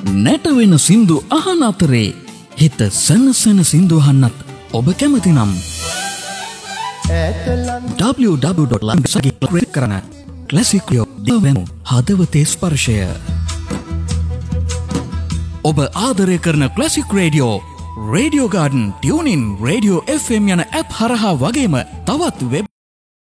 නැටවෙන සින්දු අහන අතරේ හිත සනසන සින්දු අහන්නත් ඔබ කැමති නම් www.language කරන ක්ලාසික් රේඩියෝ හදවතේ ස්පර්ශය. ඔබ ආදරය කරන classic radio garden, tuning, radio FM යන ඇප් හරහා වගේම තවත් වෙබ්